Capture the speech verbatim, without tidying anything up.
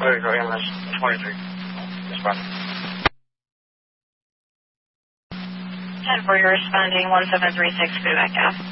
There you go, M S twenty-three. Respond. ten four, you're responding one seven three six, Quebec Ave.